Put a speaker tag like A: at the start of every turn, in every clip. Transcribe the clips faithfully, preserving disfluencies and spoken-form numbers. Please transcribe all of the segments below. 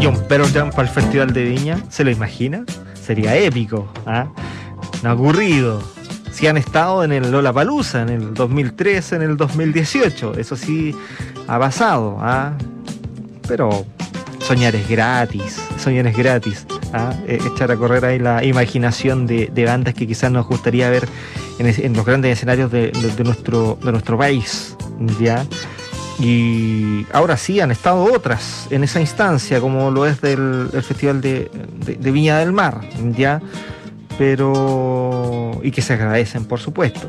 A: Y un Pearl Jam para el Festival de Viña, ¿se lo imagina? Sería épico, ¿ah? No ha ocurrido. Si han estado en el Lollapalooza en el dos mil trece, en el dos mil dieciocho, eso sí ha pasado, ¿ah? Pero soñar es gratis, soñar es gratis, ¿ah? E- echar a correr ahí la imaginación de, de bandas que quizás nos gustaría ver en, es- en los grandes escenarios de, de- de nuestro, de nuestro país, ¿ya? Y ahora sí han estado otras en esa instancia, como lo es del el Festival de, de- de Viña del Mar, ¿ya? Pero... y que se agradecen, por supuesto.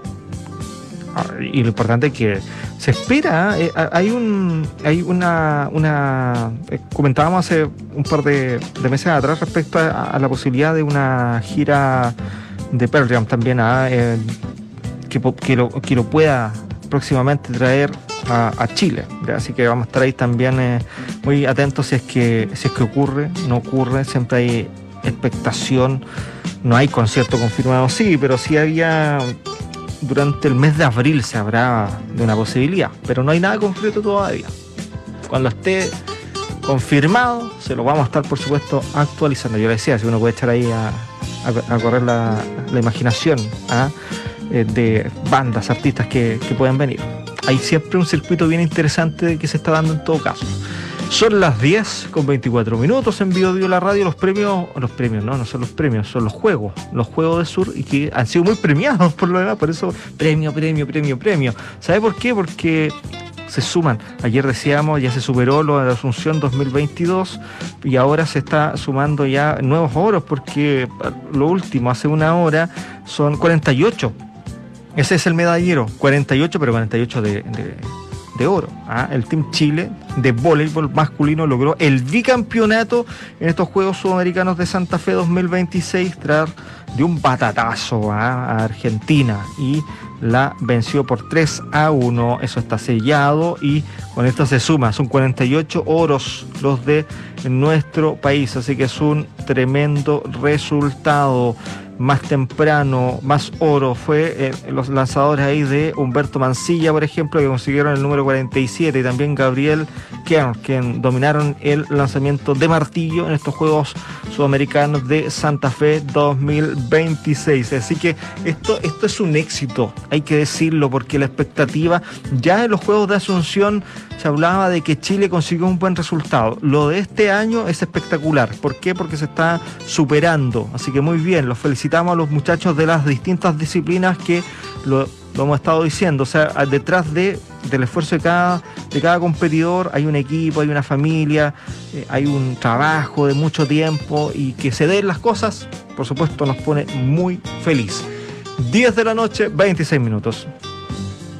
A: Ah, y lo importante es que se espera, eh, ha- hay un hay una, una eh, comentábamos hace un par de, de meses atrás respecto a, a la posibilidad de una gira de Pearl Jam también, ah, eh, que, po- que, lo, que lo pueda próximamente traer a, a Chile, ¿ya? Así que vamos a estar ahí también eh, muy atentos si es que si es que ocurre, no ocurre, siempre hay expectación. No hay concierto confirmado, sí, pero sí había, durante el mes de abril se habrá de una posibilidad, pero no hay nada concreto todavía. Cuando esté confirmado, se lo vamos a estar, por supuesto, actualizando. Yo le decía, si uno puede echar ahí a, a- a correr la, la imaginación, ¿ah? Eh, de bandas, artistas que, que pueden venir. Hay siempre un circuito bien interesante que se está dando en todo caso. Son las diez con veinticuatro minutos en Bio Bio la radio. Los premios, los premios, no, no son los premios, son los juegos, los juegos de Sur, y que han sido muy premiados por lo demás, por eso premio, premio, premio, premio. ¿Sabe por qué? Porque se suman. Ayer decíamos, ya se superó lo de la Asunción dos mil veintidós y ahora se está sumando ya nuevos oros, porque lo último, hace una hora, son cuarenta y ocho. Ese es el medallero, cuarenta y ocho, pero cuarenta y ocho de... de de oro. ¿Ah? El Team Chile de voleibol masculino logró el bicampeonato en estos Juegos Sudamericanos de Santa Fe dos mil veintiséis tras de un batatazo ¿ah? a Argentina y la venció por tres a uno. Eso está sellado y con esto se suma, son cuarenta y ocho oros los de nuestro país, así que es un tremendo resultado. Más temprano, más oro fue eh, los lanzadores ahí de Humberto Mancilla, por ejemplo, que consiguieron el número cuarenta y siete, y también Gabriel Kern, quien dominaron el lanzamiento de martillo en estos Juegos Sudamericanos de Santa Fe dos mil veintiséis. Así que esto, esto es un éxito, hay que decirlo, porque la expectativa, ya en los Juegos de Asunción se hablaba de que Chile consiguió un buen resultado. Lo de este año es espectacular. ¿Por qué? Porque se está superando. Así que muy bien, los felicitamos a los muchachos de las distintas disciplinas que lo, lo hemos estado diciendo. O sea, detrás de, del esfuerzo de cada, de cada competidor hay un equipo, hay una familia, eh, hay un trabajo de mucho tiempo, y que se den las cosas, por supuesto, nos pone muy feliz. diez de la noche, veintiséis minutos.